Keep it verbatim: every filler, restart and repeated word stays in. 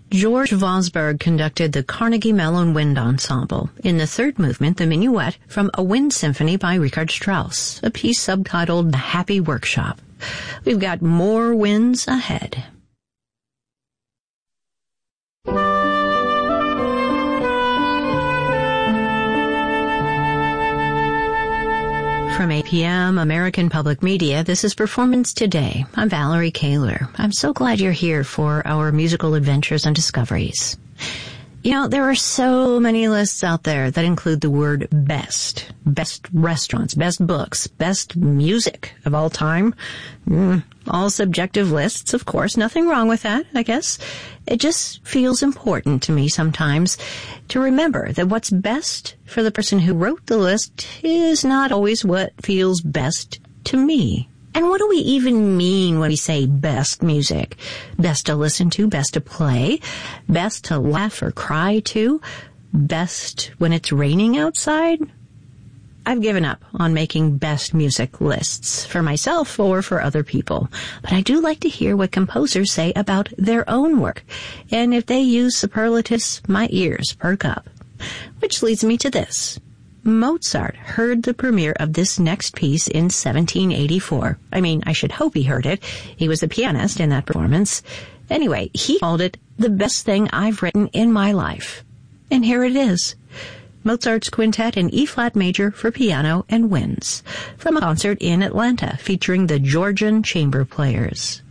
George Vosburgh conducted the Carnegie Mellon Wind Ensemble in the third movement, the Minuet, from A Wind Symphony by Richard Strauss, a piece subtitled The Happy Workshop. We've got more winds ahead. From A P M, American Public Media, this is Performance Today. I'm Valerie Kaler. I'm so glad you're here for our musical adventures and discoveries. You know, there are so many lists out there that include the word best. Best restaurants, best books, best music of all time. Mm, all subjective lists, of course. Nothing wrong with that, I guess. It just feels important to me sometimes to remember that what's best for the person who wrote the list is not always what feels best to me. And what do we even mean when we say best music? Best to listen to, best to play, best to laugh or cry to, best when it's raining outside? I've given up on making best music lists for myself or for other people, but I do like to hear what composers say about their own work, and if they use superlatives, my ears perk up. Which leads me to this. Mozart heard the premiere of this next piece in seventeen eighty-four. I mean, I should hope he heard it. He was the pianist in that performance. Anyway, he called it the best thing I've written in my life. And here it is. Mozart's Quintet in E-flat major for piano and winds, from a concert in Atlanta featuring the Georgian Chamber Players.